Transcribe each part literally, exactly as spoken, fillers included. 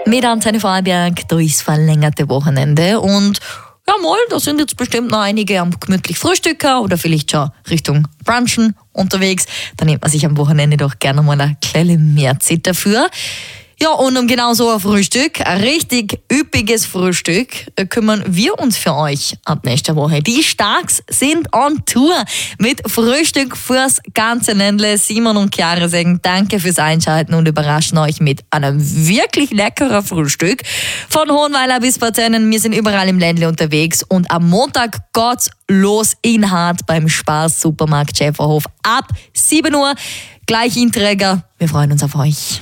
Mit Antenne Vorarlberg durchs verlängerte Wochenende. Und ja mal, da sind jetzt bestimmt noch einige am gemütlich Frühstücker oder vielleicht schon Richtung Brunchen unterwegs. Da nimmt man sich am Wochenende doch gerne mal eine kleine mehr Zeit dafür. Ja, und um genau so ein Frühstück, ein richtig üppiges Frühstück, kümmern wir uns für euch ab nächster Woche. Die Starks sind on Tour mit Frühstück fürs ganze Ländle. Simon und Chiara sagen danke fürs Einschalten und überraschen euch mit einem wirklich leckeren Frühstück. Von Hohenweiler bis Parzellen, wir sind überall im Ländle unterwegs und am Montag geht's los in Hart beim Spaß Supermarkt Schäferhof ab sieben Uhr. Gleich Inträger, wir freuen uns auf euch.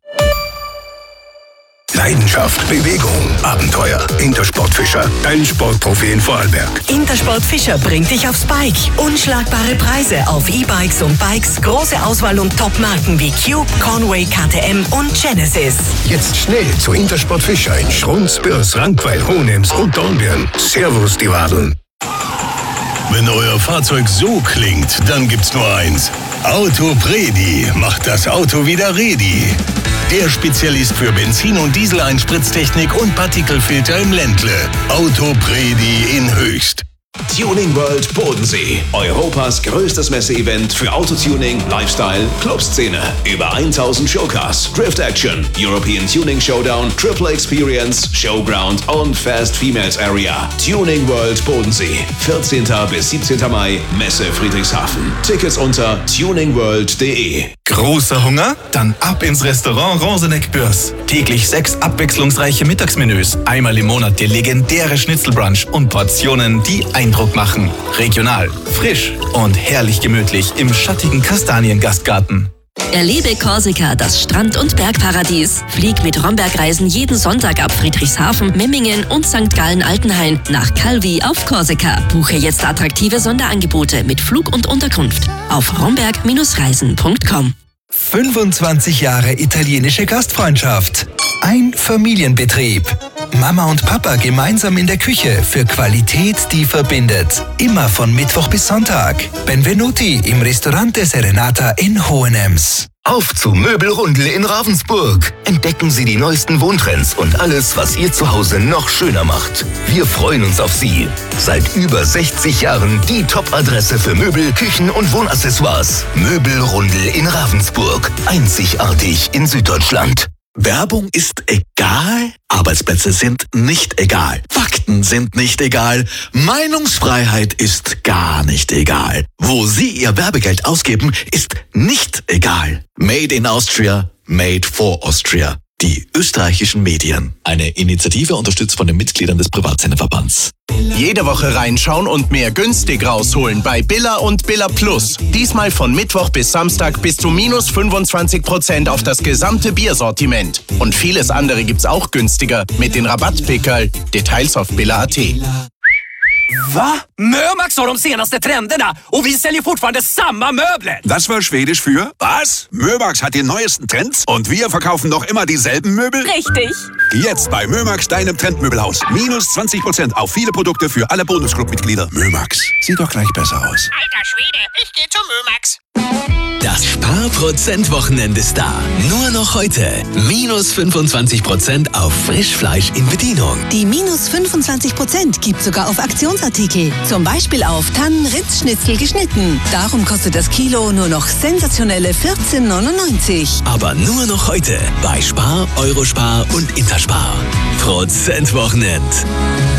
Leidenschaft, Bewegung, Abenteuer. Intersport Fischer, dein Sportprofi in Vorarlberg. Intersport Fischer bringt dich aufs Bike. Unschlagbare Preise auf E-Bikes und Bikes, große Auswahl und Top-Marken wie Cube, Conway, K T M und Genesis. Jetzt schnell zu Intersport Fischer in Schrunz, Bürs, Rankweil, Hohenems und Dornbirn. Servus, die Wadeln. Wenn euer Fahrzeug so klingt, dann gibt's nur eins. Autopredi macht das Auto wieder ready. Der Spezialist für Benzin- und Diesel-Einspritztechnik und Partikelfilter im Ländle. Autopredi in Höchst. Tuning World Bodensee. Europas größtes Messeevent für Autotuning, Lifestyle, Clubszene. Über tausend Showcars, Drift Action, European Tuning Showdown, Triple Experience, Showground und Fast Females Area. Tuning World Bodensee. vierzehnten bis siebzehnten Mai, Messe Friedrichshafen. Tickets unter tuningworld punkt de. Großer Hunger? Dann ab ins Restaurant Roseneck-Bürs. Täglich sechs abwechslungsreiche Mittagsmenüs. Einmal im Monat der legendäre Schnitzelbrunch und Portionen, die Eindruck machen. Regional, frisch und herrlich gemütlich im schattigen Kastaniengastgarten. Erlebe Korsika, das Strand- und Bergparadies. Flieg mit Romberg-Reisen jeden Sonntag ab Friedrichshafen, Memmingen und Sankt Gallen-Altenhain nach Calvi auf Korsika. Buche jetzt attraktive Sonderangebote mit Flug und Unterkunft auf romberg Reisen punkt com. fünfundzwanzig Jahre italienische Gastfreundschaft. Ein Familienbetrieb. Mama und Papa gemeinsam in der Küche für Qualität, die verbindet. Immer von Mittwoch bis Sonntag. Benvenuti im Ristorante Serenata in Hohenems. Auf zu Möbelrundel in Ravensburg. Entdecken Sie die neuesten Wohntrends und alles, was Ihr Zuhause noch schöner macht. Wir freuen uns auf Sie. Seit über sechzig Jahren die Top-Adresse für Möbel, Küchen und Wohnaccessoires. Möbelrundel in Ravensburg. Einzigartig in Süddeutschland. Werbung ist egal, Arbeitsplätze sind nicht egal, Fakten sind nicht egal, Meinungsfreiheit ist gar nicht egal. Wo Sie Ihr Werbegeld ausgeben, ist nicht egal. Made in Austria, made for Austria. Die österreichischen Medien. Eine Initiative unterstützt von den Mitgliedern des Privatsenderverbands. Jede Woche reinschauen und mehr günstig rausholen bei Billa und Billa Plus. Diesmal von Mittwoch bis Samstag bis zu minus fünfundzwanzig Prozent auf das gesamte Biersortiment. Und vieles andere gibt's auch günstiger mit den Rabattpickerl. Details auf billa punkt at. Va? Mömax har de senaste trenderna och vi säljer fortfarande samma möbler. Das war Schwedisch für was? Mömax hat die neuesten Trends und wir verkaufen noch immer dieselben Möbel? Richtig. Jetzt bei Mömax, deinem Trendmöbelhaus. Minus zwanzig Prozent auf viele Produkte für alle Bonusclub-Mitglieder. Mömax, sieht doch gleich besser aus. Alter Schwede, ich geh zu Mömax. Das Sparprozent-Wochenende ist da. Nur noch heute. Minus fünfundzwanzig Prozent auf Frischfleisch in Bedienung. Die minus fünfundzwanzig Prozent gibt sogar auf Aktionsartikel. Zum Beispiel auf Tannenritzschnitzel geschnitten. Darum kostet das Kilo nur noch sensationelle vierzehn neunundneunzig. Aber nur noch heute bei Spar, Eurospar und Interspar. Prozentwochenend.